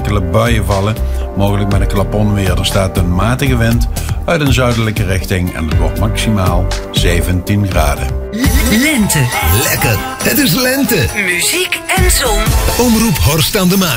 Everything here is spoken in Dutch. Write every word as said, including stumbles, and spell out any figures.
enkele buien vallen, mogelijk met een klaponweer. Er staat een matige wind uit een zuidelijke richting en het wordt maximaal zeventien graden. Lente. Lekker, het is lente. Muziek en zon. Omroep Horst aan de Maas.